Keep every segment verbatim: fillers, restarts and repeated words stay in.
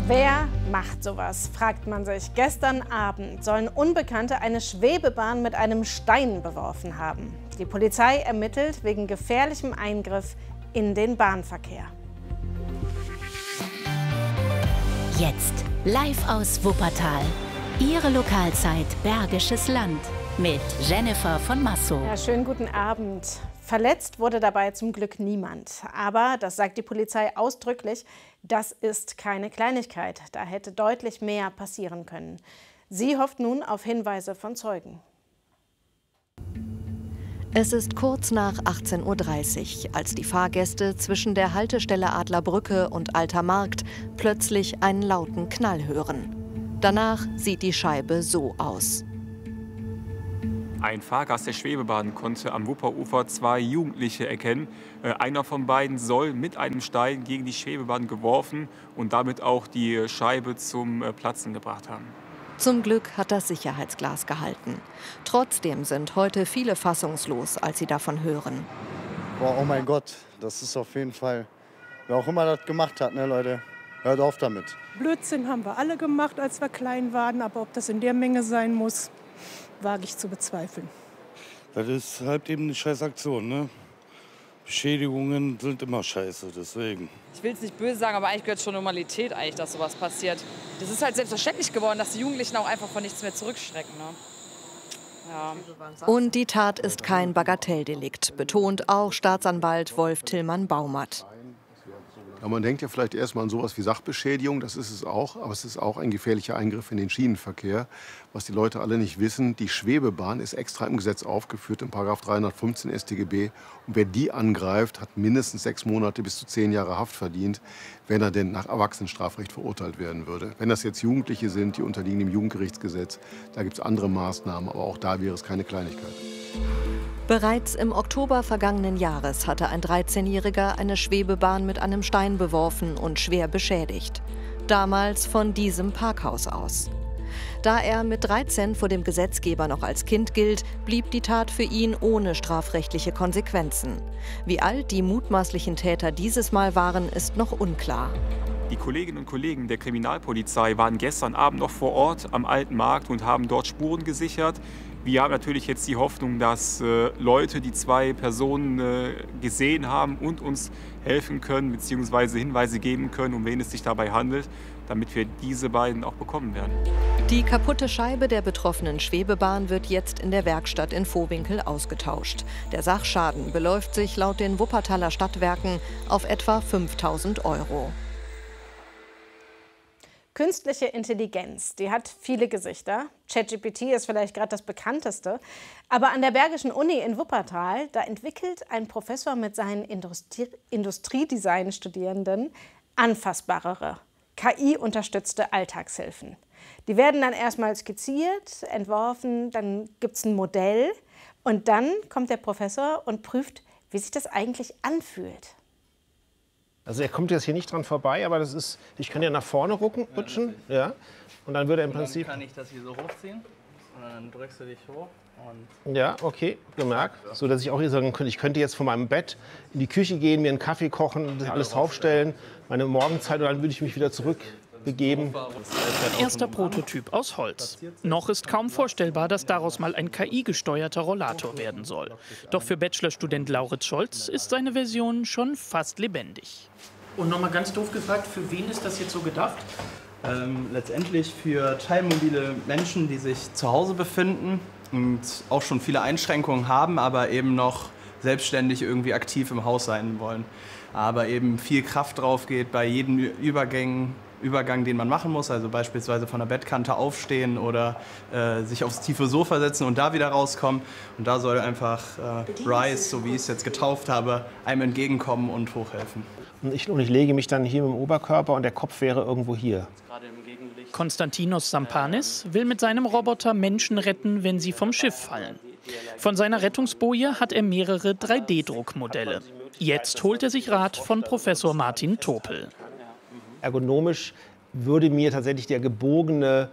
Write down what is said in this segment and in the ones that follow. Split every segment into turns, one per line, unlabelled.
Wer macht sowas, fragt man sich. Gestern Abend sollen Unbekannte eine Schwebebahn mit einem Stein beworfen haben. Die Polizei ermittelt wegen gefährlichem Eingriff in den Bahnverkehr.
Jetzt live aus Wuppertal. Ihre Lokalzeit Bergisches Land mit Jennifer von Massow.
Ja, schönen guten Abend. Verletzt wurde dabei zum Glück niemand. Aber, das sagt die Polizei ausdrücklich, das ist keine Kleinigkeit. Da hätte deutlich mehr passieren können. Sie hofft nun auf Hinweise von Zeugen.
Es ist kurz nach achtzehn Uhr dreißig, als die Fahrgäste zwischen der Haltestelle Adlerbrücke und Alter Markt plötzlich einen lauten Knall hören. Danach sieht die Scheibe so aus.
Ein Fahrgast der Schwebebahn konnte am Wupperufer zwei Jugendliche erkennen. Einer von beiden soll mit einem Stein gegen die Schwebebahn geworfen und damit auch die Scheibe zum Platzen gebracht haben.
Zum Glück hat das Sicherheitsglas gehalten. Trotzdem sind heute viele fassungslos, als sie davon hören.
Boah, oh mein Gott, das ist auf jeden Fall, wer auch immer das gemacht hat, ne Leute, hört auf damit.
Blödsinn haben wir alle gemacht, als wir klein waren, aber ob das in der Menge sein muss, wage ich zu bezweifeln.
Das ist halt eben eine scheiß Aktion, ne? Beschädigungen sind immer scheiße, deswegen.
Ich will es nicht böse sagen, aber eigentlich gehört es schon Normalität, eigentlich, dass sowas passiert. Das ist halt selbstverständlich geworden, dass die Jugendlichen auch einfach von nichts mehr zurückschrecken. Ne? Ja.
Und die Tat ist kein Bagatelldelikt, betont auch Staatsanwalt Wolf Tillmann-Baumatt.
Ja, man denkt ja vielleicht erstmal an sowas wie Sachbeschädigung, das ist es auch, aber es ist auch ein gefährlicher Eingriff in den Schienenverkehr. Was die Leute alle nicht wissen, die Schwebebahn ist extra im Gesetz aufgeführt, in Paragraph dreihundertfünfzehn S t G B. Und wer die angreift, hat mindestens sechs Monate bis zu zehn Jahre Haft verdient, wenn er denn nach Erwachsenenstrafrecht verurteilt werden würde. Wenn das jetzt Jugendliche sind, die unterliegen dem Jugendgerichtsgesetz, da gibt es andere Maßnahmen, aber auch da wäre es keine Kleinigkeit.
Bereits im Oktober vergangenen Jahres hatte ein dreizehnjähriger eine Schwebebahn mit einem Stein beworfen und schwer beschädigt. Damals von diesem Parkhaus aus. Da er mit dreizehn vor dem Gesetzgeber noch als Kind gilt, blieb die Tat für ihn ohne strafrechtliche Konsequenzen. Wie alt die mutmaßlichen Täter dieses Mal waren, ist noch unklar.
Die Kolleginnen und Kollegen der Kriminalpolizei waren gestern Abend noch vor Ort am Alten Markt und haben dort Spuren gesichert. Wir haben natürlich jetzt die Hoffnung, dass äh, Leute die zwei Personen äh, gesehen haben und uns helfen können bzw. Hinweise geben können, um wen es sich dabei handelt, damit wir diese beiden auch bekommen werden.
Die kaputte Scheibe der betroffenen Schwebebahn wird jetzt in der Werkstatt in Vohwinkel ausgetauscht. Der Sachschaden beläuft sich laut den Wuppertaler Stadtwerken auf etwa fünftausend Euro.
Künstliche Intelligenz, die hat viele Gesichter. ChatGPT ist vielleicht gerade das bekannteste. Aber an der Bergischen Uni in Wuppertal, da entwickelt ein Professor mit seinen Industrie Industriedesign-Studierenden anfassbarere, K I-unterstützte Alltagshilfen. Die werden dann erstmal skizziert, entworfen, dann gibt es ein Modell und dann kommt der Professor und prüft, wie sich das eigentlich anfühlt.
Also er kommt jetzt hier nicht dran vorbei, aber das ist, ich kann ja nach vorne rucken, rutschen, ja, und dann würde er im
und
Prinzip...
Dann kann ich das hier so hochziehen und dann drückst du dich hoch und...
Ja, okay, gemerkt, so dass ich auch hier sagen könnte, ich könnte jetzt von meinem Bett in die Küche gehen, mir einen Kaffee kochen, das alles draufstellen, meine Morgenzeit und dann würde ich mich wieder zurück begeben.
Erster Prototyp aus Holz. Noch ist kaum vorstellbar, dass daraus mal ein K I-gesteuerter Rollator werden soll. Doch für Bachelorstudent Lauritz Scholz ist seine Version schon fast lebendig.
Und nochmal ganz doof gefragt, für wen ist das jetzt so gedacht?
Ähm, letztendlich für teilmobile Menschen, die sich zu Hause befinden und auch schon viele Einschränkungen haben, aber eben noch selbstständig irgendwie aktiv im Haus sein wollen. Aber eben viel Kraft drauf geht bei jedem Übergang, Übergang, den man machen muss, also beispielsweise von der Bettkante aufstehen oder äh, sich aufs tiefe Sofa setzen und da wieder rauskommen. Und da soll einfach äh, Rise, so wie ich es jetzt getauft habe, einem entgegenkommen und hochhelfen.
Und ich, und ich lege mich dann hier mit dem Oberkörper und der Kopf wäre irgendwo hier.
Konstantinos Sampanis will mit seinem Roboter Menschen retten, wenn sie vom Schiff fallen. Von seiner Rettungsboje hat er mehrere drei D Druckmodelle. Jetzt holt er sich Rat von Professor Martin Topel.
Ergonomisch würde mir tatsächlich der gebogene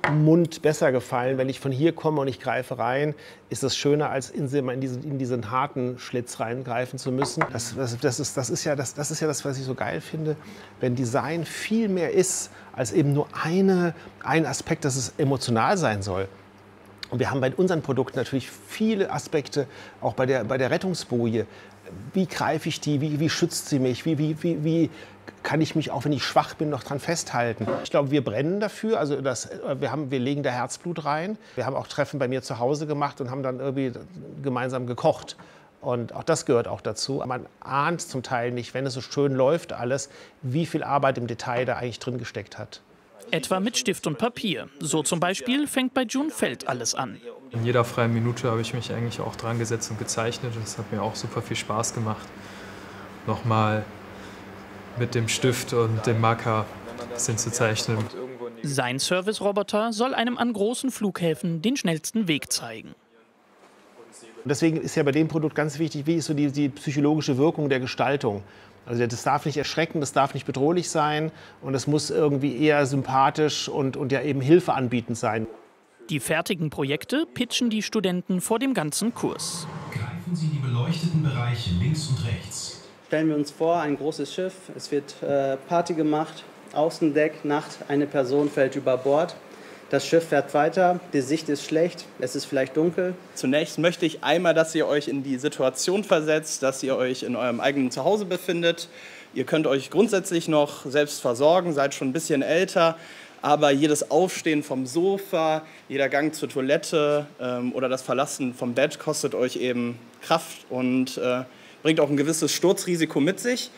Mund besser gefallen. Wenn ich von hier komme und ich greife rein, ist es schöner, als in, in, diesen, in diesen harten Schlitz reingreifen zu müssen. Das, das, das, ist, das, ist ja das, das ist ja das, was ich so geil finde, wenn Design viel mehr ist als eben nur eine, ein Aspekt, dass es emotional sein soll. Und wir haben bei unseren Produkten natürlich viele Aspekte, auch bei der, bei der Rettungsboje. Wie greife ich die? Wie, wie schützt sie mich? Wie, wie, wie, wie kann ich mich, auch wenn ich schwach bin, noch dran festhalten? Ich glaube, wir brennen dafür. Also das, wir, haben, wir legen da Herzblut rein. Wir haben auch Treffen bei mir zu Hause gemacht und haben dann irgendwie gemeinsam gekocht. Und auch das gehört auch dazu. Man ahnt zum Teil nicht, wenn es so schön läuft alles, wie viel Arbeit im Detail da eigentlich drin gesteckt hat.
Etwa mit Stift und Papier. So zum Beispiel fängt bei June Feld alles an.
In jeder freien Minute habe ich mich eigentlich auch dran gesetzt und gezeichnet. Das hat mir auch super viel Spaß gemacht. Nochmal mit dem Stift und dem Marker ein bisschen zu zeichnen.
Sein Service-Roboter soll einem an großen Flughäfen den schnellsten Weg zeigen.
Deswegen ist ja bei dem Produkt ganz wichtig, wie ist so die, die psychologische Wirkung der Gestaltung. Also das darf nicht erschrecken, das darf nicht bedrohlich sein und es muss irgendwie eher sympathisch und, und ja eben Hilfe anbietend sein.
Die fertigen Projekte pitchen die Studenten vor dem ganzen Kurs.
Greifen Sie die beleuchteten Bereiche links und rechts.
Stellen wir uns vor, ein großes Schiff, es wird äh, Party gemacht, Außendeck, Nacht, eine Person fällt über Bord. Das Schiff fährt weiter, die Sicht ist schlecht, es ist vielleicht dunkel.
Zunächst möchte ich einmal, dass ihr euch in die Situation versetzt, dass ihr euch in eurem eigenen Zuhause befindet. Ihr könnt euch grundsätzlich noch selbst versorgen, seid schon ein bisschen älter, aber jedes Aufstehen vom Sofa, jeder Gang zur Toilette ähm, oder das Verlassen vom Bett kostet euch eben Kraft und äh, bringt auch ein gewisses Sturzrisiko mit sich.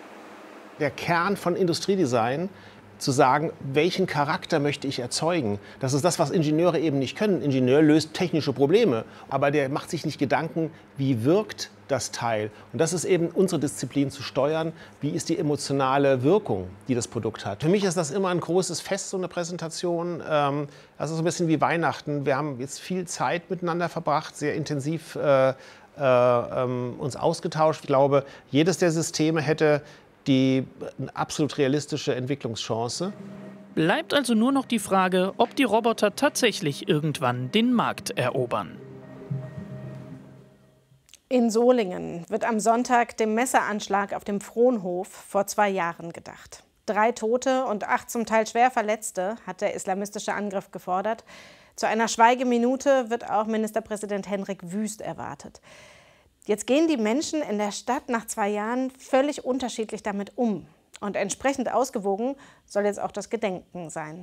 Der Kern von Industriedesign, zu sagen, welchen Charakter möchte ich erzeugen. Das ist das, was Ingenieure eben nicht können. Ein Ingenieur löst technische Probleme, aber der macht sich nicht Gedanken, wie wirkt das Teil. Und das ist eben unsere Disziplin, zu steuern, wie ist die emotionale Wirkung, die das Produkt hat. Für mich ist das immer ein großes Fest, so eine Präsentation. Das ist so ein bisschen wie Weihnachten. Wir haben jetzt viel Zeit miteinander verbracht, sehr intensiv äh, äh, uns ausgetauscht. Ich glaube, jedes der Systeme hätte die eine absolut realistische Entwicklungschance.
Bleibt also nur noch die Frage, ob die Roboter tatsächlich irgendwann den Markt erobern.
In Solingen wird am Sonntag dem Messeranschlag auf dem Frohnhof vor zwei Jahren gedacht. Drei Tote und acht zum Teil schwer Verletzte hat der islamistische Angriff gefordert. Zu einer Schweigeminute wird auch Ministerpräsident Hendrik Wüst erwartet. Jetzt gehen die Menschen in der Stadt nach zwei Jahren völlig unterschiedlich damit um. Und entsprechend ausgewogen soll jetzt auch das Gedenken sein.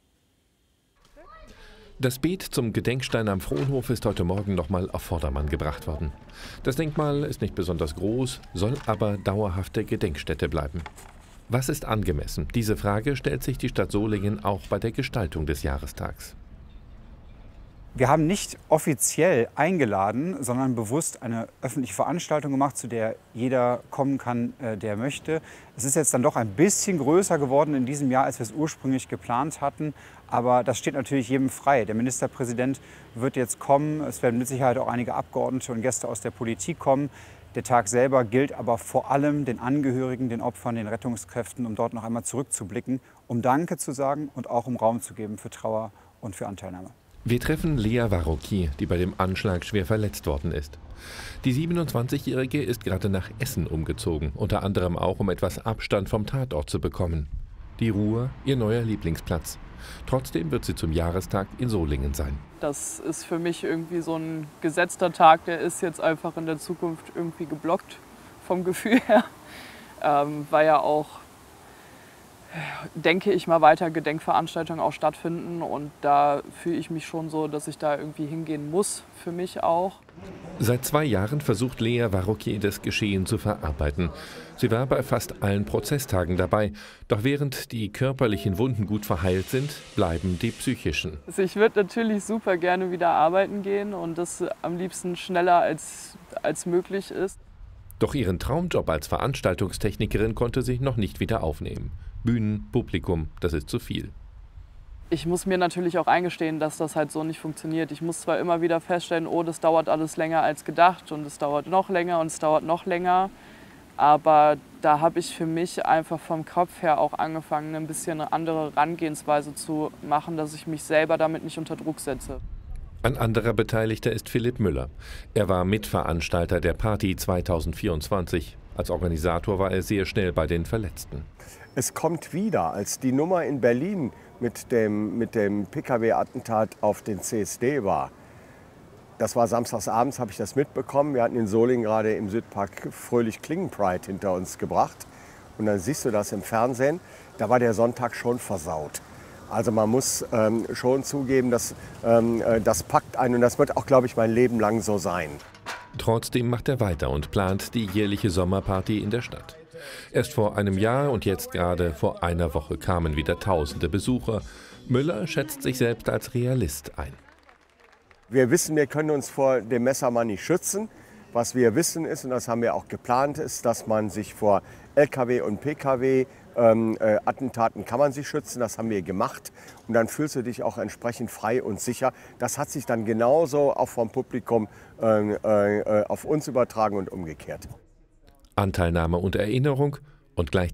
Das Beet zum Gedenkstein am Frohnhof ist heute Morgen noch mal auf Vordermann gebracht worden. Das Denkmal ist nicht besonders groß, soll aber dauerhafte Gedenkstätte bleiben. Was ist angemessen? Diese Frage stellt sich die Stadt Solingen auch bei der Gestaltung des Jahrestags.
Wir haben nicht offiziell eingeladen, sondern bewusst eine öffentliche Veranstaltung gemacht, zu der jeder kommen kann, der möchte. Es ist jetzt dann doch ein bisschen größer geworden in diesem Jahr, als wir es ursprünglich geplant hatten. Aber das steht natürlich jedem frei. Der Ministerpräsident wird jetzt kommen. Es werden mit Sicherheit auch einige Abgeordnete und Gäste aus der Politik kommen. Der Tag selber gilt aber vor allem den Angehörigen, den Opfern, den Rettungskräften, um dort noch einmal zurückzublicken, um Danke zu sagen und auch um Raum zu geben für Trauer und für Anteilnahme.
Wir treffen Lea Warocki, die bei dem Anschlag schwer verletzt worden ist. Die siebenundzwanzigjährige ist gerade nach Essen umgezogen, unter anderem auch, um etwas Abstand vom Tatort zu bekommen. Die Ruhr, ihr neuer Lieblingsplatz. Trotzdem wird sie zum Jahrestag in Solingen sein.
Das ist für mich irgendwie so ein gesetzter Tag, der ist jetzt einfach in der Zukunft irgendwie geblockt vom Gefühl her, ähm, weil ja auch, denke ich mal, weiter Gedenkveranstaltungen auch stattfinden und da fühle ich mich schon so, dass ich da irgendwie hingehen muss, für mich auch.
Seit zwei Jahren versucht Lea Warocki, das Geschehen zu verarbeiten. Sie war bei fast allen Prozesstagen dabei, doch während die körperlichen Wunden gut verheilt sind, bleiben die psychischen.
Also ich würde natürlich super gerne wieder arbeiten gehen und das am liebsten schneller als, als möglich ist.
Doch ihren Traumjob als Veranstaltungstechnikerin konnte sie noch nicht wieder aufnehmen. Bühnen, Publikum, das ist zu viel.
Ich muss mir natürlich auch eingestehen, dass das halt so nicht funktioniert. Ich muss zwar immer wieder feststellen, oh, das dauert alles länger als gedacht und es dauert noch länger und es dauert noch länger.
Aber da habe ich für mich einfach vom Kopf her auch angefangen, ein bisschen eine andere Herangehensweise zu machen, dass ich mich selber damit nicht unter Druck setze.
Ein anderer Beteiligter ist Philipp Müller. Er war Mitveranstalter der Party zweitausendvierundzwanzig. Als Organisator war er sehr schnell bei den Verletzten.
Es kommt wieder, als die Nummer in Berlin mit dem, mit dem P K W-Attentat auf den C S D war. Das war samstagsabends, habe ich das mitbekommen. Wir hatten in Solingen gerade im Südpark Fröhlich Klingen Pride hinter uns gebracht. Und dann siehst du das im Fernsehen. Da war der Sonntag schon versaut. Also man muss ähm, schon zugeben, dass ähm, das packt einen. Und das wird auch, glaube ich, mein Leben lang so sein.
Trotzdem macht er weiter und plant die jährliche Sommerparty in der Stadt. Erst vor einem Jahr und jetzt gerade vor einer Woche kamen wieder tausende Besucher. Müller schätzt sich selbst als Realist ein.
Wir wissen, wir können uns vor dem Messermann nicht schützen. Was wir wissen ist, und das haben wir auch geplant, ist, dass man sich vor L K W und P K W ähm, äh, Attentaten kann man sich schützen. Das haben wir gemacht. Und dann fühlst du dich auch entsprechend frei und sicher. Das hat sich dann genauso auch vom Publikum äh, äh, auf uns übertragen und umgekehrt.
Anteilnahme und Erinnerung und gleich